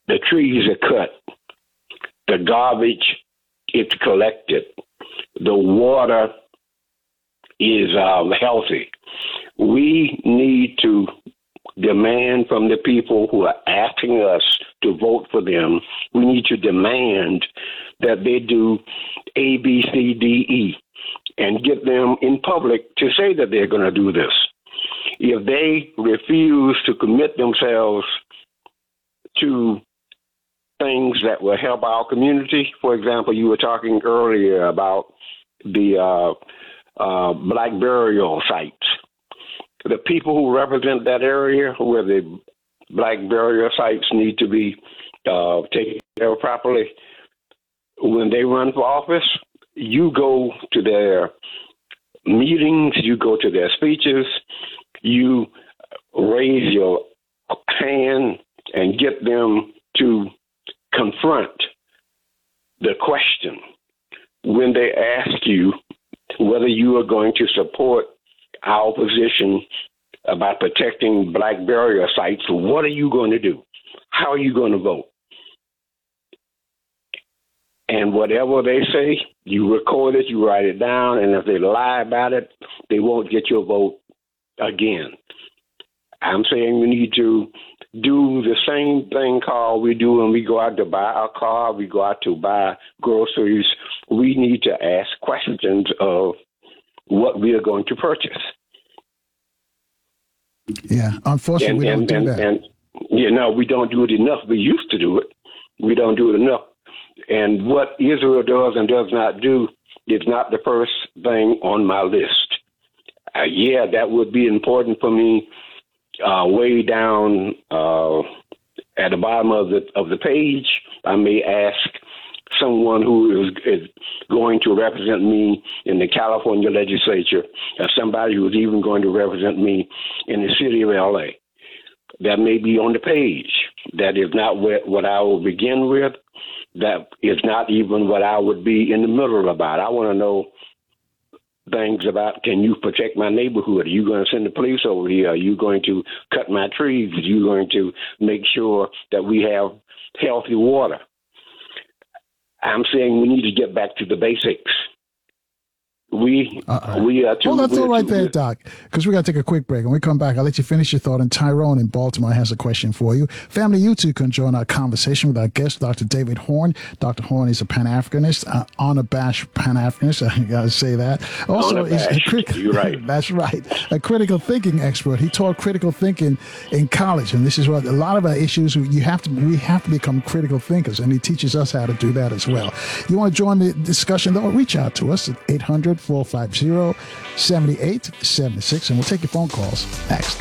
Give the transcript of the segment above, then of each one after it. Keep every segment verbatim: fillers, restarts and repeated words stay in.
the trees are cut, the garbage is collected, the water is um, healthy. We need to demand from the people who are asking us to vote for them, we need to demand that they do A, B, C, D, E, and get them in public to say that they're going to do this. If they refuse to commit themselves to things that will help our community, for example, you were talking earlier about the uh, uh, black burial sites. The people who represent that area where the black burial sites need to be uh, taken care of properly, when they run for office, you go to their meetings, you go to their speeches, you raise your hand and get them to confront the question when they ask you whether you are going to support our position about protecting black burial sites. What are you going to do? How are you going to vote? And whatever they say, you record it, you write it down, and if they lie about it, they won't get your vote again. I'm saying we need to do the same thing, Carl, we do when we go out to buy a car, we go out to buy groceries. We need to ask questions of what we are going to purchase. Yeah, unfortunately, and, we don't and, do and, that. And, you know, we don't do it enough. We used to do it. We don't do it enough. And what Israel does and does not do is not the first thing on my list. Uh, yeah, that would be important for me uh, way down uh, at the bottom of the of the page. I may ask someone who is, is going to represent me in the California legislature, or somebody who is even going to represent me in the city of L A. That may be on the page. That is not what, what I will begin with. That is not even what I would be in the middle about. I want to know things about, can you protect my neighborhood? Are you going to send the police over here? Are you going to cut my trees? Are you going to make sure that we have healthy water? I'm saying we need to get back to the basics. We Uh-oh. we are too. Hold that thought right too, there, Doc, because we got to take a quick break. When we come back, I'll let you finish your thought. And Tyrone in Baltimore has a question for you. Family, you too can join our conversation with our guest, Doctor David Horn. Doctor Horn is a Pan-Africanist, uh, unabashed Pan-Africanist. I got to say that. Also, he's a crit- You're right. That's right. A critical thinking expert. He taught critical thinking in college, and this is what a lot of our issues. You have to. We have to become critical thinkers, and he teaches us how to do that as well. You want to join the discussion, though? Reach out to us at eight hundred, four five zero, seven eight seven six, and we'll take your phone calls next.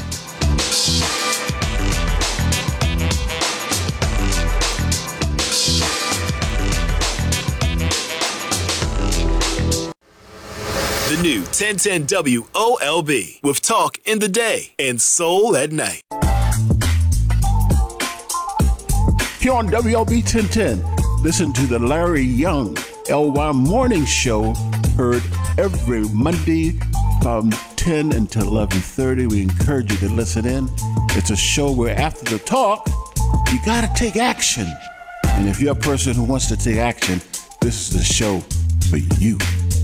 The new ten ten W O L B with talk in the day and soul at night. Here on W L B ten ten, listen to the Larry Young L Y Morning Show, heard every Monday from ten until eleven thirty. We encourage you to listen in. It's a show where after the talk, you got to take action. And if you're a person who wants to take action, this is the show for you.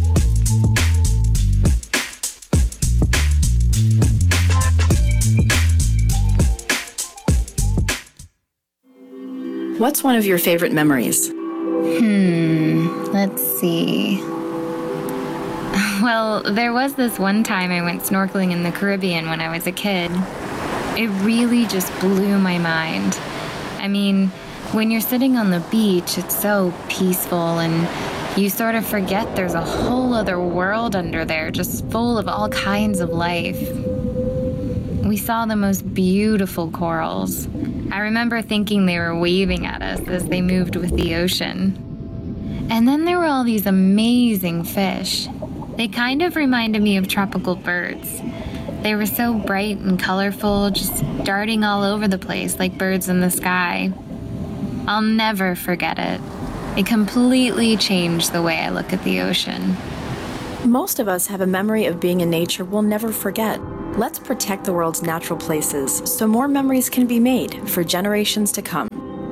What's one of your favorite memories? Hmm, let's see. Well, there was this one time I went snorkeling in the Caribbean when I was a kid. It really just blew my mind. I mean, when you're sitting on the beach, it's so peaceful and you sort of forget there's a whole other world under there, just full of all kinds of life. We saw the most beautiful corals. I remember thinking they were waving at us as they moved with the ocean. And then there were all these amazing fish. They kind of reminded me of tropical birds. They were so bright and colorful, just darting all over the place like birds in the sky. I'll never forget it. It completely changed the way I look at the ocean. Most of us have a memory of being in nature we'll never forget. Let's protect the world's natural places so more memories can be made for generations to come.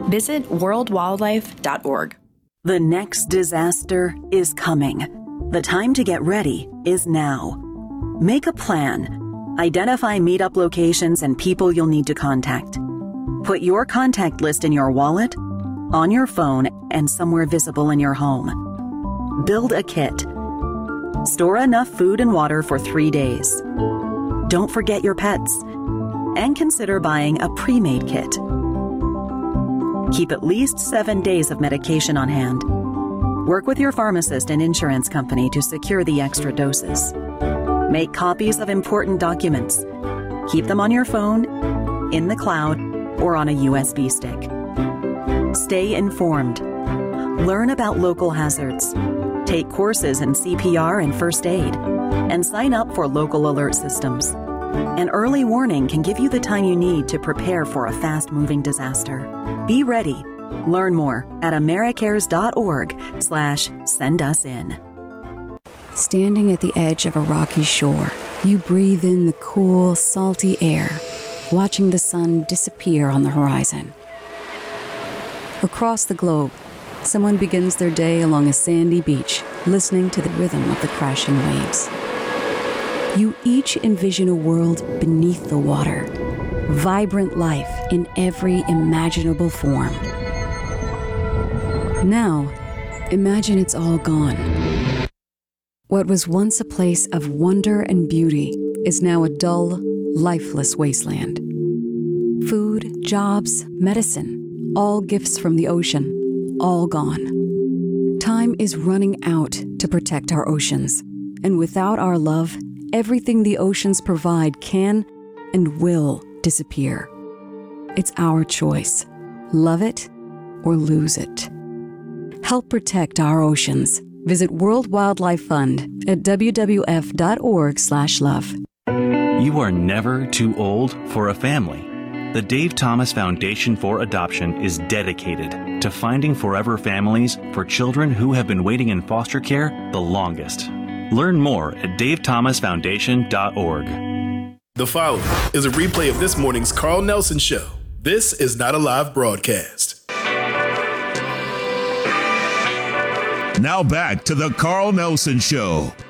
Visit world wildlife dot org. The next disaster is coming. The time to get ready is now. Make a plan. Identify meetup locations and people you'll need to contact. Put your contact list in your wallet, on your phone, and somewhere visible in your home. Build a kit. Store enough food and water for three days. Don't forget your pets. And consider buying a pre-made kit. Keep at least seven days of medication on hand. Work with your pharmacist and insurance company to secure the extra doses. Make copies of important documents. Keep them on your phone, in the cloud, or on a U S B stick. Stay informed. Learn about local hazards. Take courses in C P R and first aid. And sign up for local alert systems. An early warning can give you the time you need to prepare for a fast-moving disaster. Be ready. Learn more at americares.org slash send us in. Standing at the edge of a rocky shore, you breathe in the cool, salty air, watching the sun disappear on the horizon. Across the globe, someone begins their day along a sandy beach, listening to the rhythm of the crashing waves. You each envision a world beneath the water, vibrant life in every imaginable form. Now, imagine it's all gone. What was once a place of wonder and beauty is now a dull, lifeless wasteland. Food, jobs, medicine, all gifts from the ocean, all gone. Time is running out to protect our oceans, and without our love, everything the oceans provide can and will disappear. It's our choice. Love it or lose it. Help protect our oceans. Visit World Wildlife Fund at w w f dot org slash love. You are never too old for a family. The Dave Thomas Foundation for Adoption is dedicated to finding forever families for children who have been waiting in foster care the longest. Learn more at dave thomas foundation dot org. The following is a replay of this morning's Carl Nelson Show. This is not a live broadcast. Now back to the Carl Nelson Show